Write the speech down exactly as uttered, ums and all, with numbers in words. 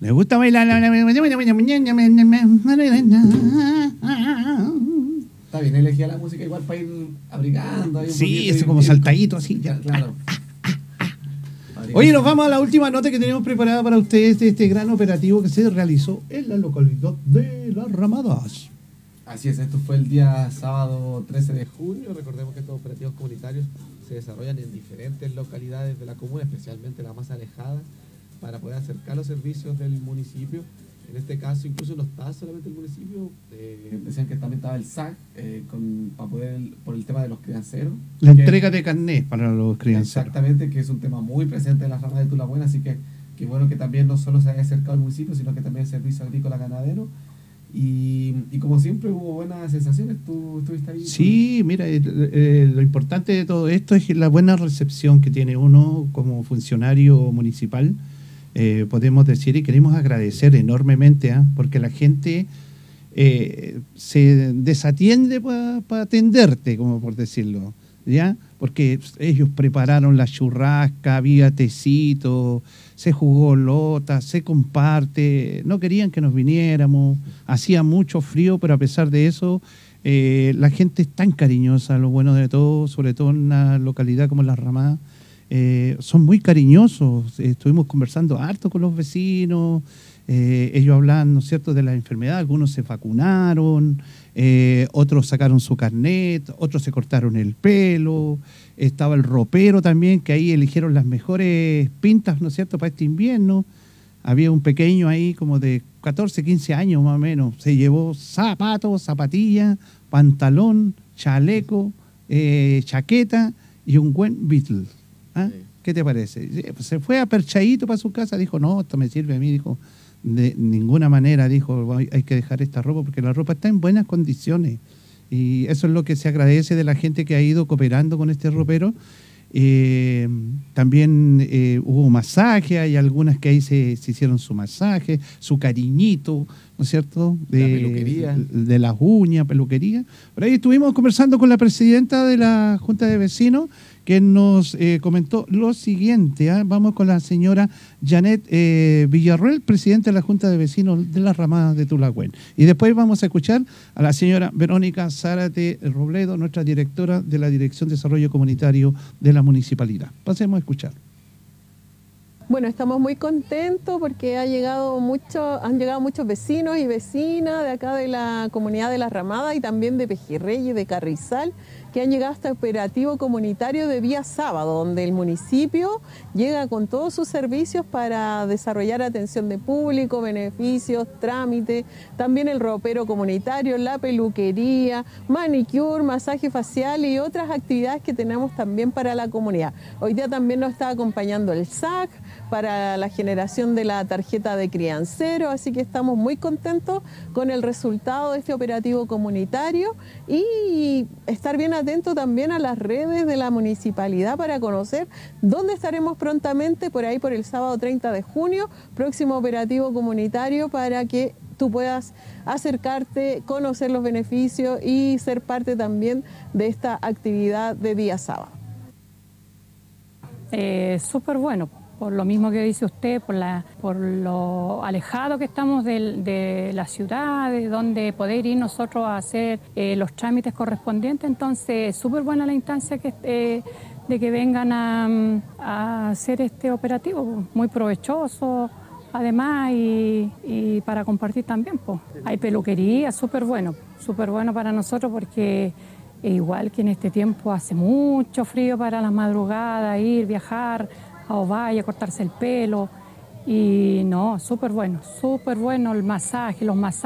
Le gusta bailar. Está bien elegía la música igual para ir abrigando. Ahí un Sí, poquito, eso ir- como ir- saltadito así. Ya. Claro. Oye, nos vamos a la última nota que tenemos preparada para ustedes de este gran operativo que se realizó en la localidad de Las Ramadas. Así es, esto fue el día sábado trece de junio. Recordemos que estos operativos comunitarios se desarrollan en diferentes localidades de la comuna, especialmente las más alejadas, para poder acercar los servicios del municipio. En este caso, incluso no estaba solamente el municipio, eh, decían que también estaba el S A C, eh, con, para poder, por el tema de los crianceros. La que- entrega de carnet para los crianceros. Exactamente, que es un tema muy presente en las ramas de Tulabuena, así que qué bueno que también no solo se haya acercado al municipio, sino que también el servicio agrícola ganadero. Y, y como siempre hubo buenas sensaciones. ¿Tú estuviste ahí? Sí, mira, eh, eh, lo importante de todo esto es la buena recepción que tiene uno como funcionario municipal. Eh, podemos decir y queremos agradecer enormemente, ¿eh? Porque la gente eh, se desatiende para pa atenderte, como por decirlo, ¿ya? Porque ellos prepararon la churrasca, había tecito, se jugó lota, se comparte, no querían que nos viniéramos, hacía mucho frío, pero a pesar de eso, eh, la gente es tan cariñosa, lo bueno de todo, sobre todo en una localidad como Las Ramadas. Eh, son muy cariñosos, eh, estuvimos conversando harto con los vecinos, eh, ellos hablan, ¿no es cierto?, de la enfermedad, algunos se vacunaron, eh, otros sacaron su carnet, otros se cortaron el pelo, estaba el ropero también, que ahí eligieron las mejores pintas, ¿no es cierto?, para este invierno. Había un pequeño ahí como de catorce, quince años más o menos, se llevó zapatos, zapatillas, pantalón, chaleco, eh, chaqueta y un buen Beatle. ¿Ah? Sí. ¿Qué te parece? Se fue aperchadito para su casa, dijo, no, esto me sirve a mí, dijo, de ninguna manera, dijo, hay que dejar esta ropa porque la ropa está en buenas condiciones. Y eso es lo que se agradece de la gente que ha ido cooperando con este ropero. Eh, también eh, hubo masaje, hay algunas que ahí se, se hicieron su masaje, su cariñito, ¿no es cierto? De, la peluquería. De, de las uñas, peluquería. Por ahí estuvimos conversando con la presidenta de la Junta de Vecinos, que nos eh, comentó lo siguiente. ¿eh? Vamos con la señora Janet eh, Villarroel, presidenta de la Junta de Vecinos de las Ramadas de Tulahuén. Y después vamos a escuchar a la señora Verónica Zárate Robledo, nuestra directora de la Dirección de Desarrollo Comunitario de la Municipalidad. Pasemos a escuchar. Bueno, estamos muy contentos porque ha llegado mucho, han llegado muchos vecinos y vecinas de acá de la comunidad de Las Ramadas y también de Pejirrey y de Carrizal, que han llegado a este operativo comunitario de día sábado, donde el municipio llega con todos sus servicios para desarrollar atención de público, beneficios, trámites, también el ropero comunitario, la peluquería, manicure, masaje facial y otras actividades que tenemos también para la comunidad. Hoy día también nos está acompañando el S A C para la generación de la tarjeta de criancero, así que estamos muy contentos con el resultado de este operativo comunitario y estar bien atentos también a las redes de la municipalidad para conocer dónde estaremos prontamente, por ahí por el sábado treinta de junio, próximo operativo comunitario para que tú puedas acercarte, conocer los beneficios y ser parte también de esta actividad de día sábado. Eh, súper bueno. Por lo mismo que dice usted, por, la, por lo alejado que estamos de, de la ciudad, de donde poder ir nosotros a hacer eh, los trámites correspondientes. Entonces, súper buena la instancia que, eh, de que vengan a, a hacer este operativo, muy provechoso, además, y, y para compartir también. Pues. Hay peluquería, súper bueno, súper bueno para nosotros porque igual que en este tiempo hace mucho frío para las madrugadas, ir, viajar, a Ovalle, cortarse el pelo y no, súper bueno, súper bueno el masaje, los masajes.